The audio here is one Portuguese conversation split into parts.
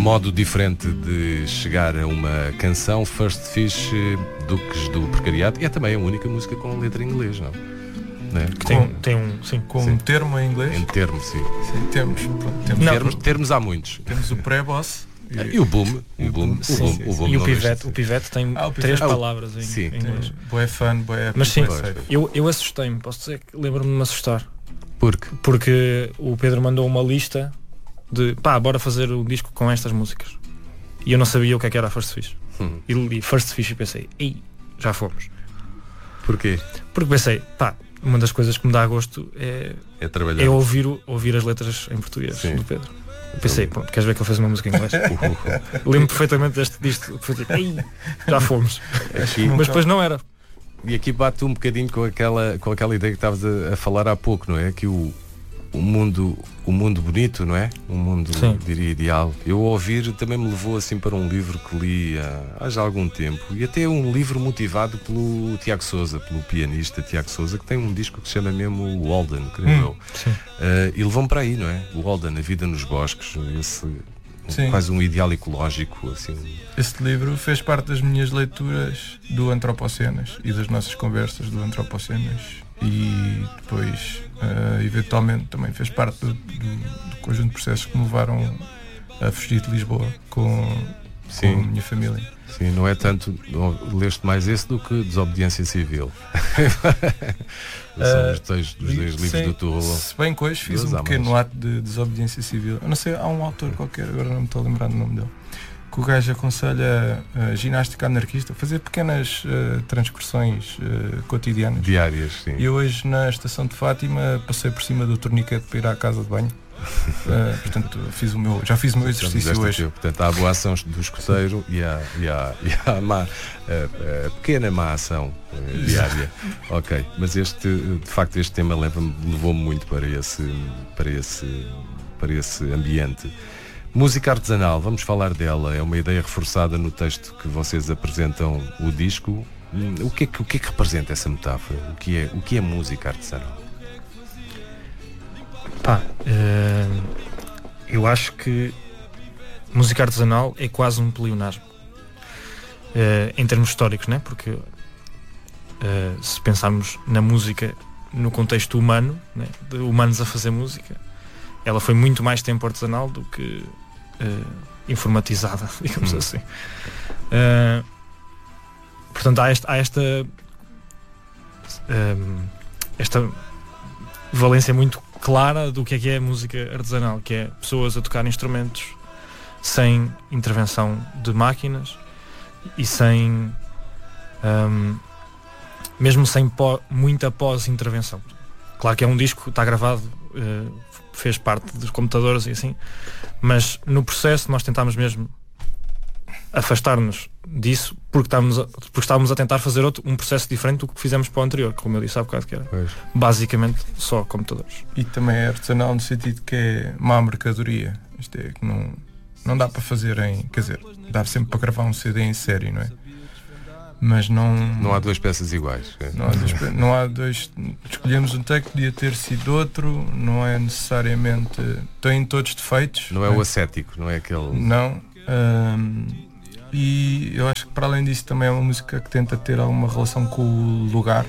modo diferente de chegar a uma canção. First Fish, Duques do Precariado. É também a única música com letra em inglês, não? Com um termo em inglês? Em termo, sim. Termos há muitos. Temos o pré-boss. E o boom. E o pivete tem 3 palavras em inglês. Boé fun, boé. Mas sim, eu assustei-me. Posso dizer que lembro-me de me assustar. Porque o Pedro mandou uma lista de bora fazer um disco com estas músicas. E eu não sabia o que era a First Fish. E li First Fish e pensei, já fomos. Porquê? Porque pensei, uma das coisas que me dá gosto é trabalhar. É ouvir as letras em português do Pedro. Pensei, queres ver que ele fez uma música em inglês? Lembro perfeitamente disto. Já fomos. Mas depois não era. E aqui bate um bocadinho com aquela ideia que estavas a falar há pouco, não é? Que o mundo bonito, não é? Um mundo, diria, ideal. Eu ao ouvir também me levou assim para um livro que li há já algum tempo, e até um livro motivado pelo Tiago Sousa, pelo pianista Tiago Sousa, que tem um disco que se chama mesmo o Walden, creio eu. E levou-me para aí, não é? O Walden, A Vida nos Bosques, quase um ideal ecológico, assim. Este livro fez parte das minhas leituras do Antropocenas e das nossas conversas do Antropocenas, e depois eventualmente também fez parte do conjunto de processos que me levaram a fugir de Lisboa com a minha família. Sim, não é tanto, leste mais esse do que Desobediência Civil. São os dois livros do Turro. Se bem que hoje fiz um pequeno ato de desobediência civil. Eu não sei, há um autor qualquer, agora não me estou a lembrar do nome dele, que o gajo aconselha a ginástica anarquista, fazer pequenas transgressões cotidianas. Diárias, sim. E hoje na estação de Fátima passei por cima do torniquete para ir à casa de banho. Portanto, já fiz o meu exercício hoje. Portanto, há a boa ação do escoceiro e há a pequena má ação diária. Ok, mas de facto este tema levou-me muito para esse ambiente. Música artesanal, vamos falar dela. É uma ideia reforçada no texto que vocês apresentam o disco. O que é que representa essa metáfora? O que é música artesanal? Eu acho que música artesanal é quase um pleonasmo em termos históricos, né? Porque se pensarmos na música no contexto humano, né? De humanos a fazer música, ela foi muito mais tempo artesanal do que informatizada, digamos assim. Portanto, há esta valência muito clara do que é música artesanal, que é pessoas a tocar instrumentos sem intervenção de máquinas e sem mesmo sem muita pós-intervenção. Claro que é um disco, está gravado, fez parte dos computadores e assim, mas no processo nós tentámos mesmo afastar-nos disso porque estávamos a tentar fazer um processo diferente do que fizemos para o anterior, como eu disse há bocado, que era basicamente só computadores. E também é artesanal no sentido que é má mercadoria. Isto é que não dá para fazer quer dizer, dá sempre para gravar um CD em série, não é? Mas não há duas peças iguais. Não há dois. Escolhemos um take, podia ter sido outro, não é necessariamente. Têm todos defeitos. Não é o ascético, não é aquele. Não. E eu acho que para além disso também é uma música que tenta ter alguma relação com o lugar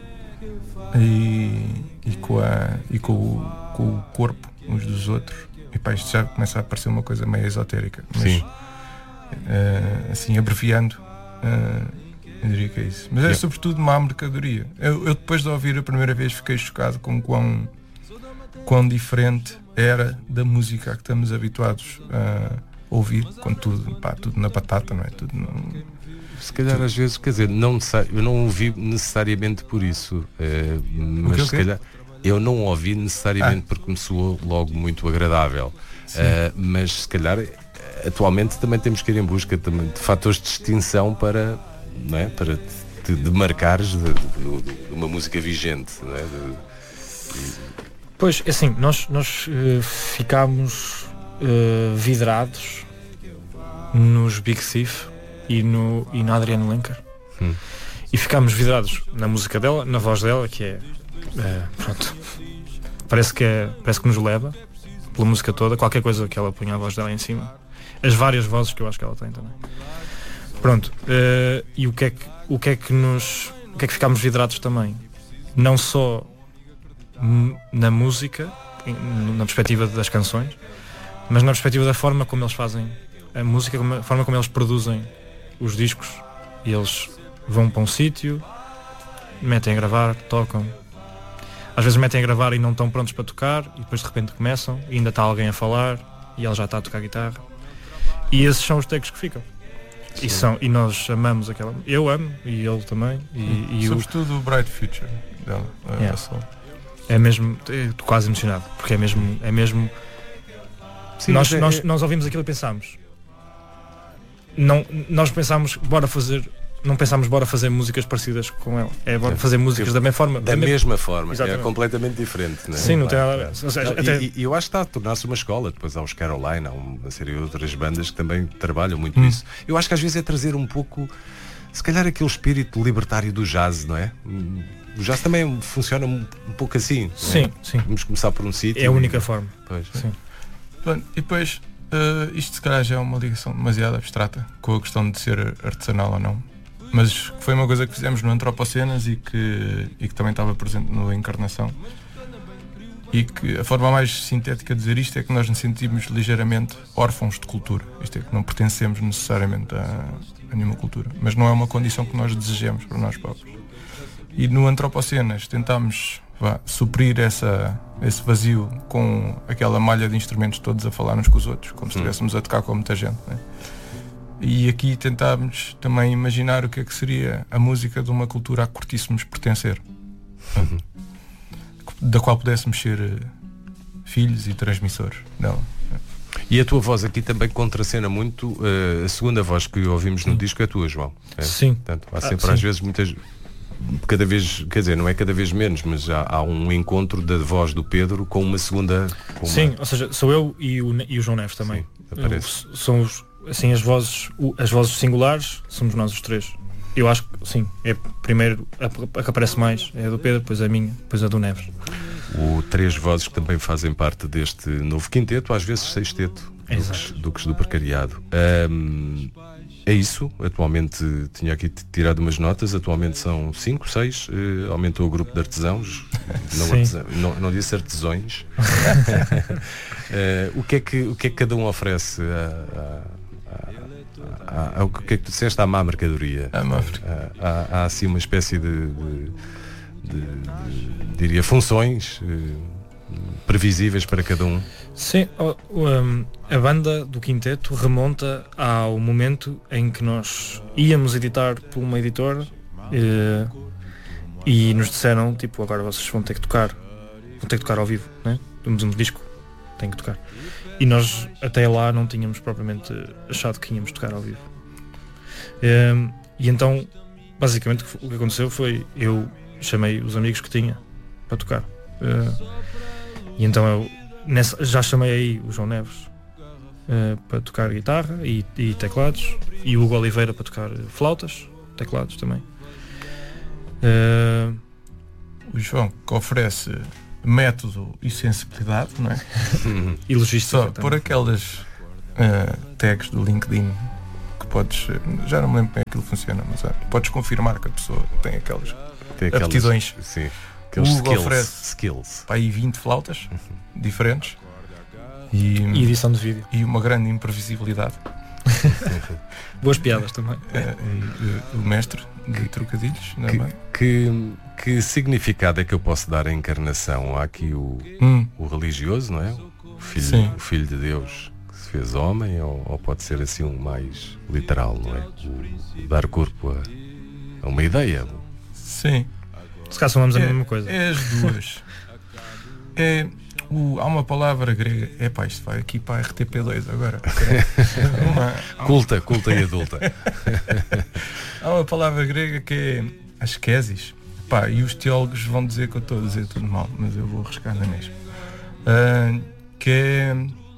e com o corpo uns dos outros. E isto já começa a parecer uma coisa meio esotérica, mas assim abreviando, eu diria que é isso. Mas é sobretudo má mercadoria. Eu depois de ouvir a primeira vez fiquei chocado com quão diferente era da música a que estamos habituados a ouvir, com tudo na batata, não é? Se calhar às vezes, quer dizer, eu não ouvi necessariamente por isso, mas se calhar eu não ouvi necessariamente porque me soou logo muito agradável, mas se calhar atualmente também temos que ir em busca também de fatores de distinção para, não é? Para te demarcares de uma música vigente, não é? Pois, assim, nós ficámos vidrados nos Big Thief e na Adriana Lenker, e ficámos vidrados na música dela, na voz dela, que é pronto, parece que nos leva pela música toda, qualquer coisa que ela ponha a voz dela em cima, as várias vozes que eu acho que ela tem também. Pronto, e o que é que ficámos vidrados também? Não só na música, na perspectiva das canções, mas na perspectiva da forma como eles fazem a música, a forma como eles produzem os discos. E eles vão para um sítio, metem a gravar, tocam. Às vezes metem a gravar e não estão prontos para tocar, e depois de repente começam e ainda está alguém a falar e ela já está a tocar guitarra. E esses são os takes que ficam. E nós amamos aquela. Eu amo, e ele também. E sobretudo o Bright Future dela. É mesmo. Estou quase emocionado, porque é mesmo. Sim, nós ouvimos aquilo e pensámos. Nós pensámos, não pensámos bora fazer músicas parecidas com ela. É bora fazer músicas da mesma forma. Exatamente. É completamente diferente, não é? Sim, não tem nada a ver. Ou seja, e eu acho que está a tornar-se uma escola. Depois há os Caroline, há uma série de outras bandas que também trabalham muito isso. Eu acho que às vezes é trazer um pouco, se calhar, aquele espírito libertário do jazz, não é? O jazz também funciona um pouco assim. Sim, não é? sim. Vamos começar por um sítio. É a única forma. Pois. Sim. Bom, e depois, isto se calhar já é uma ligação demasiado abstrata com a questão de ser artesanal ou não. Mas foi uma coisa que fizemos no Antropocenas e que também estava presente no Encarnação. E que a forma mais sintética de dizer isto é que nós nos sentimos ligeiramente órfãos de cultura. Isto é, que não pertencemos necessariamente a nenhuma cultura. Mas não é uma condição que nós desejemos para nós próprios. E no Antropocenas tentámos suprir esse vazio com aquela malha de instrumentos todos a falar uns com os outros, como se estivéssemos a tocar com muita gente, né? E aqui tentámos também imaginar o que é que seria a música de uma cultura a que curtíssemos pertencer, da qual pudéssemos ser filhos e transmissores dela. E a tua voz aqui também contracena muito. A segunda voz que ouvimos no disco é a tua, João. É? Sim. Portanto, há sempre às vezes cada vez, quer dizer, não é cada vez menos, mas há um encontro da voz do Pedro com uma segunda. Sim, ou seja, sou eu e o João Neves também. Sim, são assim, as vozes singulares somos nós os três. Eu acho que sim, é primeiro a que aparece mais é a do Pedro, depois a minha, depois a do Neves. Três vozes que também fazem parte deste novo quinteto, às vezes sexteto, Duques do Precariado. É isso, atualmente tinha aqui tirado umas notas, atualmente são 5, 6, aumentou o grupo de artesãos, não disse artesões. O que é que cada um oferece? O que é que tu disseste? À má mercadoria. Há assim uma espécie de diria, funções previsíveis para cada um. Sim, a banda do quinteto remonta ao momento em que nós íamos editar por uma editora e nos disseram, tipo, agora vocês vão ter que tocar ao vivo, né? Temos um disco, tem que tocar. E nós até lá não tínhamos propriamente achado que íamos tocar ao vivo. E então, basicamente, o que aconteceu foi, eu chamei os amigos que tinha para tocar. E então eu já chamei aí o João Neves para tocar guitarra e teclados, e o Hugo Oliveira para tocar flautas, teclados também. O João, que oferece método e sensibilidade, não é? E logística só também. por aquelas tags do LinkedIn que podes, já não me lembro bem aquilo funciona, mas podes confirmar que a pessoa tem aquelas aptidões. Sim. O Hugo oferece skills. Para aí 20 flautas diferentes e edição de vídeo e uma grande imprevisibilidade. Boas piadas também. O mestre de trocadilhos. Que significado é que eu posso dar à encarnação? Há aqui o religioso, não é? O filho de Deus que se fez homem, ou pode ser assim um mais literal, não é? O dar corpo a uma ideia. Sim. Se calhar somos a mesma coisa. É as duas. Há uma palavra grega. Isto vai aqui para a RTP2 agora. Culta e adulta. Há uma palavra grega que é asquesis. E os teólogos vão dizer que eu estou a dizer tudo mal, mas eu vou arriscar na mesma. Que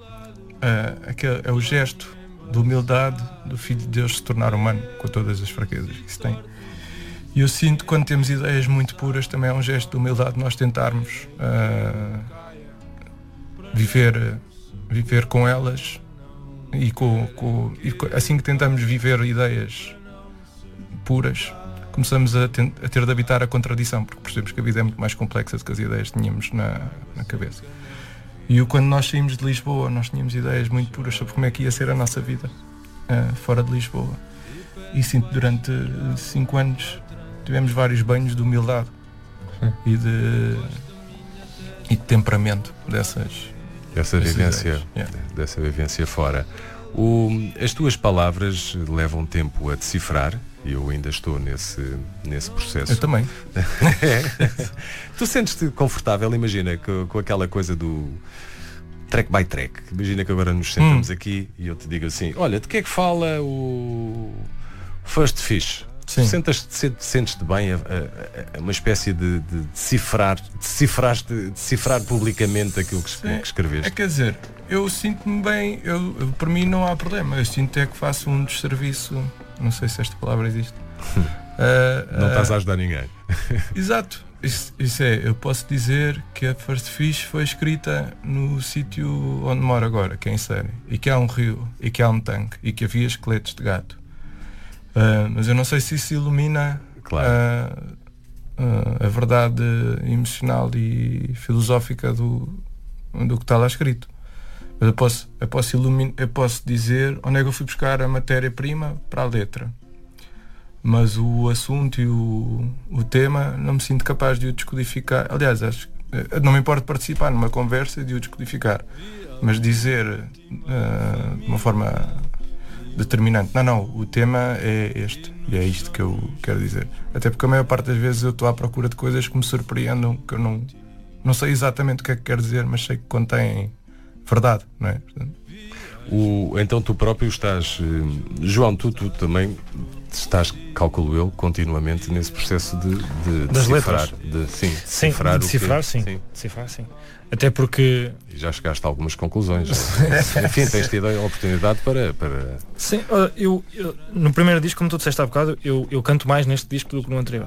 é o gesto de humildade do Filho de Deus se tornar humano, com todas as fraquezas que isso tem. E eu sinto que quando temos ideias muito puras também é um gesto de humildade nós tentarmos viver com elas e assim que tentamos viver ideias puras, começamos a ter de habitar a contradição, porque percebemos que a vida é muito mais complexa do que as ideias que tínhamos na cabeça. E quando nós saímos de Lisboa, nós tínhamos ideias muito puras sobre como é que ia ser a nossa vida fora de Lisboa. E sinto que durante 5 anos tivemos vários banhos de humildade e de temperamento dessa vivência fora. As tuas palavras levam tempo a decifrar e eu ainda estou nesse processo. Eu também. Tu sentes-te confortável, imagina, com aquela coisa do track by track. Imagina que agora nos sentamos aqui e eu te digo assim, olha, de que é que fala o First Fish? Sentes-te bem a uma espécie de decifrar publicamente aquilo que escreveste? Quer dizer, eu sinto-me bem, para mim não há problema, eu sinto que faço um desserviço, não sei se esta palavra existe. Não estás a ajudar ninguém. Exato, isso é, eu posso dizer que a First Fish foi escrita no sítio onde moro agora, que é em Série, e que há um rio, e que há um tanque, e que havia esqueletos de gato. Mas eu não sei se isso ilumina a verdade emocional e filosófica do que está lá escrito. Mas eu posso dizer onde é que eu fui buscar a matéria-prima para a letra. Mas o assunto e o tema não me sinto capaz de o descodificar. Aliás, não me importa participar numa conversa e de o descodificar. Mas dizer de uma forma determinante, não, o tema é este e é isto que eu quero dizer, até porque a maior parte das vezes eu estou à procura de coisas que me surpreendam, que eu não sei exatamente o que é que quero dizer, mas sei que contém verdade, não é? Então tu próprio estás, João, tu também estás, calculo eu, continuamente nesse processo de das decifrar, decifrar, sim. Até porque... E já chegaste a algumas conclusões. Enfim, tens tido a oportunidade para... Sim, eu no primeiro disco, como tu disseste há bocado, eu canto mais neste disco do que no anterior.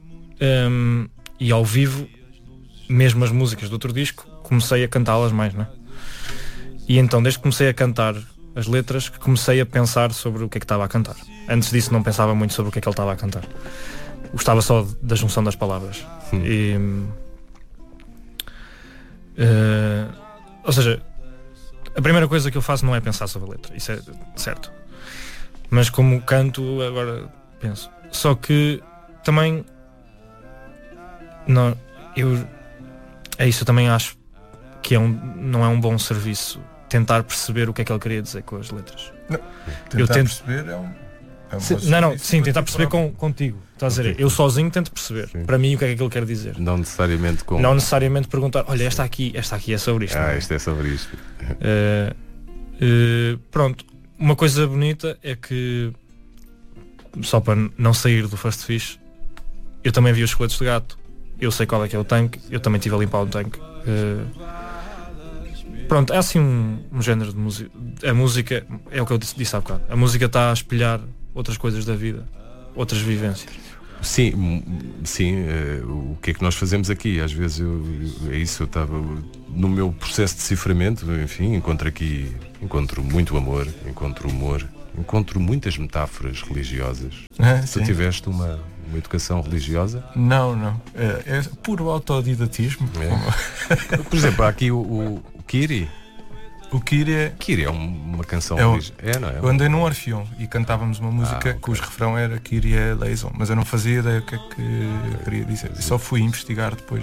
E ao vivo, mesmo as músicas do outro disco, comecei a cantá-las mais, não é? E então, desde que comecei a cantar as letras, que comecei a pensar sobre o que é que estava a cantar. Antes disso não pensava muito sobre o que é que ele estava a cantar. Gostava só da junção das palavras. Ou seja, a primeira coisa que eu faço não é pensar sobre a letra, isso é certo. Mas como canto, agora penso. Só que também eu também acho que não é um bom serviço tentar perceber o que é que ele queria dizer com as letras. Perceber é um tentar perceber contigo. Estás a dizer, eu sozinho tento perceber para mim o que é que ele quer dizer. Não necessariamente perguntar, olha, esta aqui é sobre isto. Isto é sobre isto. Pronto, uma coisa bonita é que, só para não sair do First Fish, eu também vi os esqueletos de gato, eu sei qual é que é o tanque, eu também estive a limpar o tanque. Pronto, é assim um género de música. A música é o que eu disse há bocado. A música está a espelhar outras coisas da vida, outras vivências. Sim, o que é que nós fazemos aqui? Às vezes eu estava no meu processo de deciframento, enfim, encontro muito amor, encontro humor, encontro muitas metáforas religiosas. Tu tiveste uma educação religiosa? Não. É puro autodidatismo. Por exemplo, há aqui o Kyrie. O Kyrie é uma canção religiosa. Não é? Eu andei num Orfeão e cantávamos uma música cujo refrão era Kyrie eleison, mas eu não fazia ideia o que é que eu queria dizer. Só fui investigar depois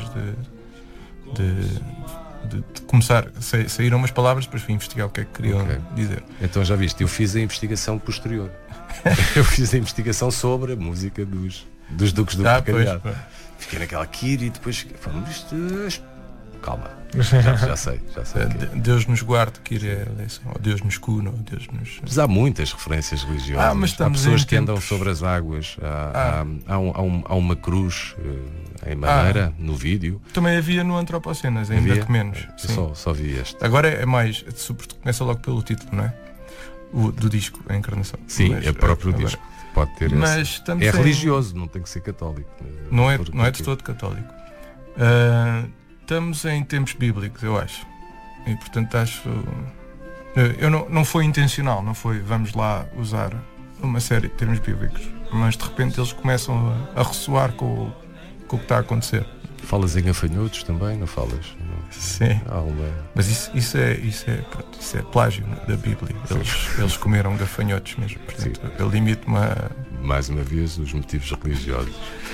de começar. Saíram umas palavras, depois fui investigar o que é que queriam dizer. Então já viste, eu fiz a investigação posterior. Eu fiz a investigação sobre a música dos Duques do Pecalhado. Fiquei naquela Kyrie e depois calma, já sei. Deus nos guarde, Kyrie eleison, ou Deus nos cuna, ou Deus nos... Mas há muitas referências religiosas. Mas há pessoas que andam sobre as águas. Há uma cruz em madeira no vídeo. Também havia no Antropocenas, ainda que menos. Só vi este. Agora é mais, começa logo pelo título, não é? Do disco, a encarnação. Sim, é próprio disco. Pode ter esse. É religioso, não tem que ser católico. Não é de todo católico. Estamos em tempos bíblicos, eu acho. E portanto acho Não foi intencional, não foi vamos lá usar uma série de termos bíblicos, mas de repente eles começam a ressoar com o que está a acontecer. Falas em gafanhotos também, não falas? Sim. Mas isso é plágio da Bíblia. Eles comeram gafanhotos mesmo. Portanto, eu limito-me a... Mais uma vez, os motivos religiosos.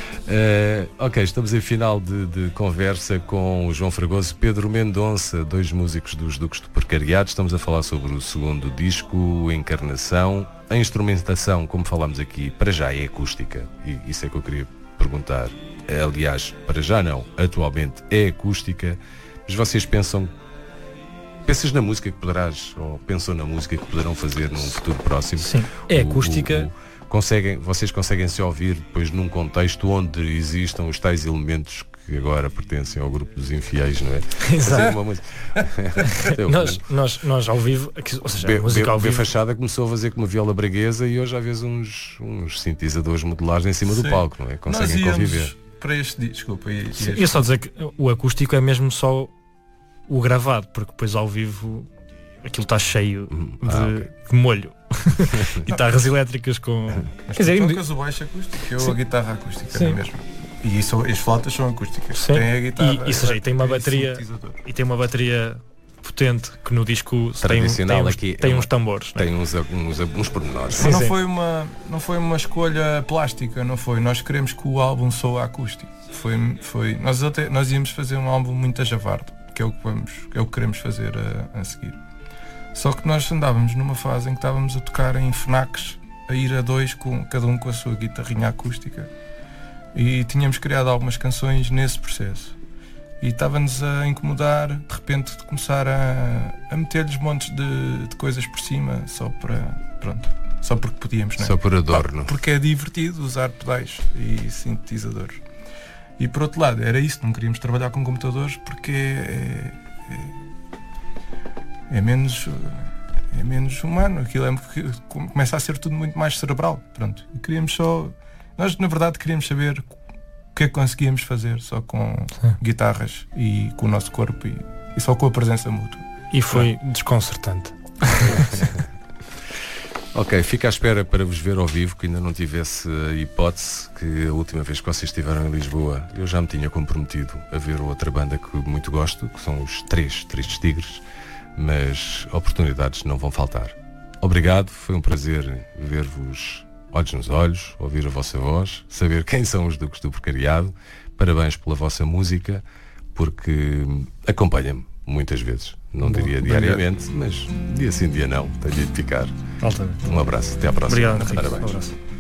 Ok, estamos em final de conversa com o João Fragoso, Pedro Mendonça, 2 músicos dos Duques do Precariado. Estamos a falar sobre o segundo disco, Encarnação. A instrumentação, como falámos aqui, para já é acústica. E isso é que eu queria perguntar. Aliás, para já não, atualmente é acústica. Mas vocês pensas na música que poderás, ou pensam na música que poderão fazer num futuro próximo? Sim, é acústica. Vocês conseguem se ouvir depois num contexto onde existam os tais elementos que agora pertencem ao grupo dos infiéis, não é? Exato. Uma música. nós ao vivo, ou seja, a música ao vivo. A Fachada começou a fazer com uma viola braguesa e hoje já vês uns sintetizadores modulares em cima do palco, não é? Conseguem conviver. Para este desculpa. Ia só dizer que o acústico é mesmo só o gravado, porque depois ao vivo aquilo está cheio de molho. Guitarras elétricas com. Mas quer dizer, tocas o baixo acústico, a guitarra acústica, não é mesmo? E as flautas são acústicas. Sim. Tem a guitarra. E tem uma bateria. E tem uma bateria potente que no disco tem uns tambores. Tem uns pormenores. Mas não foi uma escolha plástica, não foi. Nós queremos que o álbum soe acústico. Nós íamos fazer um álbum muito a javardo, que é o que queremos fazer a seguir. Só que nós andávamos numa fase em que estávamos a tocar em FNACs, a ir a 2, cada um com a sua guitarrinha acústica, e tínhamos criado algumas canções nesse processo. E estava-nos a incomodar, de repente, de começar a meter-lhes montes de coisas por cima, só porque podíamos, não é? Só por adorno. Porque é divertido usar pedais e sintetizadores. E por outro lado, era isso, não queríamos trabalhar com computadores porque é menos humano. Aquilo começa a ser tudo muito mais cerebral. Pronto. E queríamos nós na verdade queríamos saber o que é que conseguíamos fazer só com guitarras e com o nosso corpo e só com a presença mútua. E foi desconcertante. Ok, fica à espera para vos ver ao vivo, que ainda não tivesse a hipótese, que a última vez que vocês estiveram em Lisboa eu já me tinha comprometido a ver outra banda que muito gosto, que são os Tristes Tigres, mas oportunidades não vão faltar. Obrigado, foi um prazer ver-vos olhos nos olhos, ouvir a vossa voz, saber quem são os Duques do Precariado. Parabéns pela vossa música, porque acompanha-me muitas vezes. Não diria diariamente, mas dia sim, dia não. Tenho de ficar. Altamente. Um abraço, até à próxima. Obrigado, parabéns. Um abraço.